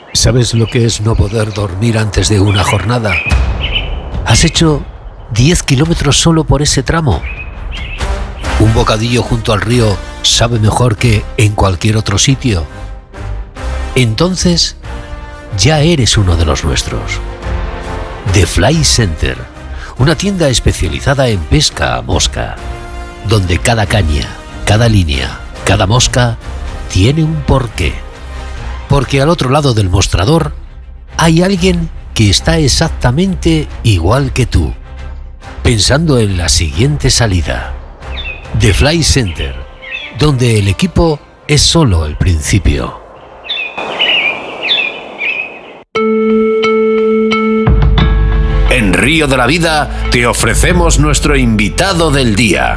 ¿Sabes lo que es no poder dormir antes de una jornada? ¿Has hecho 10 kilómetros solo por ese tramo? ¿Un bocadillo junto al río sabe mejor que en cualquier otro sitio? Entonces, ya eres uno de los nuestros. The Fly Center, una tienda especializada en pesca a mosca, donde cada caña, cada línea, cada mosca tiene un porqué. Porque al otro lado del mostrador hay alguien que está exactamente igual que tú, pensando en la siguiente salida. The Fly Center, donde el equipo es solo el principio. En Río de la Vida te ofrecemos nuestro invitado del día.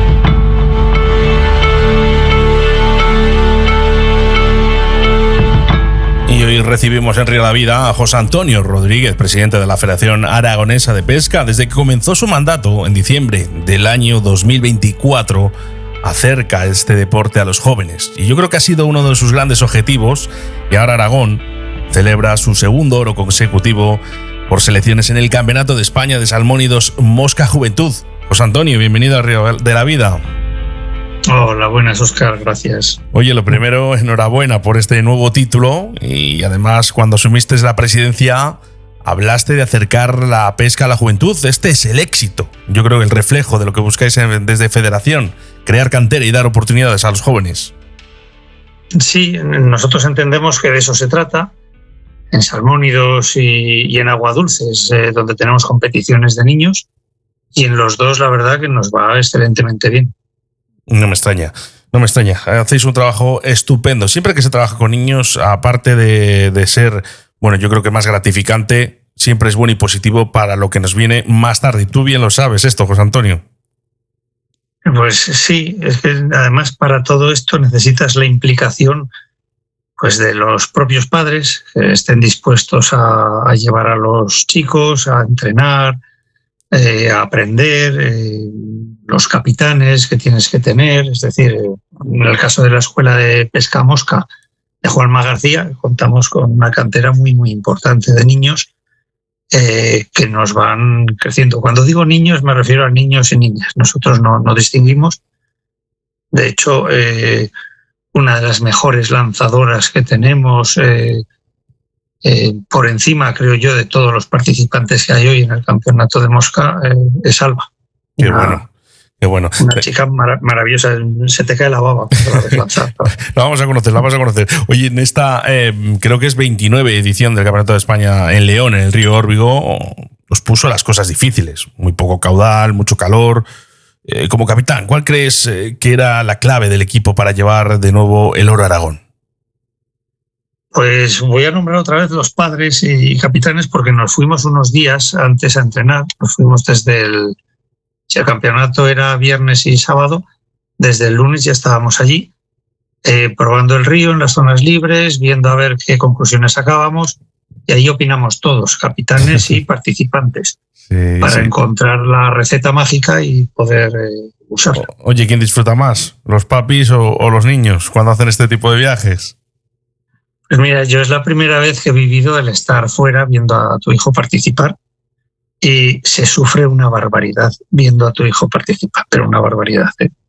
Y hoy recibimos en Río de la Vida a José Antonio Rodríguez, presidente de la Federación Aragonesa de Pesca. Desde que comenzó su mandato en diciembre del año 2024, acerca este deporte a los jóvenes. Y yo creo que ha sido uno de sus grandes objetivos. Y ahora Aragón celebra su segundo oro consecutivo por selecciones en el Campeonato de España de Salmónidos Mosca Juventud. José Antonio, bienvenido a Río de la Vida. Hola, buenas, Óscar, gracias. Oye, lo primero, enhorabuena por este nuevo título y además cuando asumiste la presidencia hablaste de acercar la pesca a la juventud. Este es el éxito, yo creo que el reflejo de lo que buscáis desde Federación, crear cantera y dar oportunidades a los jóvenes. Sí, nosotros entendemos que de eso se trata, en salmónidos y en agua dulce, donde tenemos competiciones de niños, y en los dos la verdad que nos va excelentemente bien. No me extraña. Hacéis un trabajo estupendo. Siempre que se trabaja con niños, aparte de ser, bueno, yo creo que más gratificante, siempre es bueno y positivo para lo que nos viene más tarde. Y tú bien lo sabes esto, José Antonio. Pues sí, es que además para todo esto necesitas la implicación pues de los propios padres, que estén dispuestos a llevar a los chicos, a entrenar, a aprender, los capitanes que tienes que tener. Es decir, en el caso de la Escuela de Pesca Mosca de Juanma García, contamos con una cantera muy, muy importante de niños que nos van creciendo. Cuando digo niños me refiero a niños y niñas. Nosotros no distinguimos. De hecho, una de las mejores lanzadoras que tenemos, por encima, creo yo, de todos los participantes que hay hoy en el campeonato de mosca, es Alba. Qué bueno. Una chica maravillosa, se te cae la baba cuando la ves lanzar. La vamos a conocer. Oye, en esta, creo que es 29 edición del Campeonato de España en León, en el río Órbigo, os puso las cosas difíciles. Muy poco caudal, mucho calor. Como capitán, ¿cuál crees que era la clave del equipo para llevar de nuevo el oro a Aragón? Pues voy a nombrar otra vez los padres y capitanes porque nos fuimos unos días antes a entrenar. Nos fuimos si el campeonato era viernes y sábado, desde el lunes ya estábamos allí, probando el río en las zonas libres, viendo a ver qué conclusiones sacábamos, y ahí opinamos todos, capitanes y participantes, para encontrar la receta mágica y poder usarla. Oye, ¿quién disfruta más? ¿Los papis o los niños cuando hacen este tipo de viajes? Pues mira, yo es la primera vez que he vivido el estar fuera viendo a tu hijo participar. Y se sufre una barbaridad viendo a tu hijo participar, pero una barbaridad,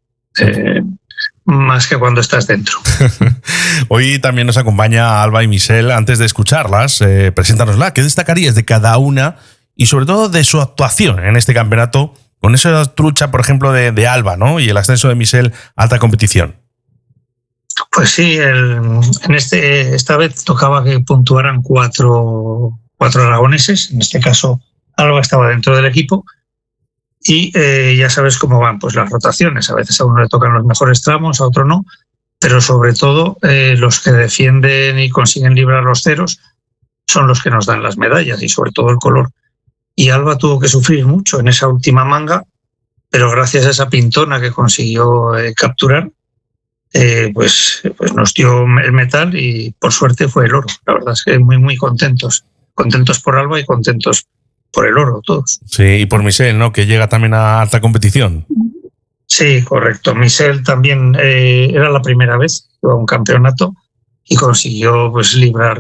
más que cuando estás dentro. Hoy también nos acompaña Alba y Michelle. Antes de escucharlas, preséntanosla. ¿Qué destacarías de cada una y sobre todo de su actuación en este campeonato con esa trucha, por ejemplo, de Alba, ¿no? Y el ascenso de Michelle a alta competición? Pues sí, esta vez tocaba que puntuaran cuatro aragoneses, en este caso Alba estaba dentro del equipo y ya sabes cómo van pues las rotaciones. A veces a uno le tocan los mejores tramos, a otro no, pero sobre todo los que defienden y consiguen librar los ceros son los que nos dan las medallas y sobre todo el color. Y Alba tuvo que sufrir mucho en esa última manga, pero gracias a esa pintona que consiguió capturar, pues nos dio el metal y por suerte fue el oro. La verdad es que muy, muy contentos por Alba y contentos por el oro, todos. Sí, y por Michelle, ¿no? Que llega también a alta competición. Sí, correcto. Michelle también era la primera vez que iba a un campeonato y consiguió pues librar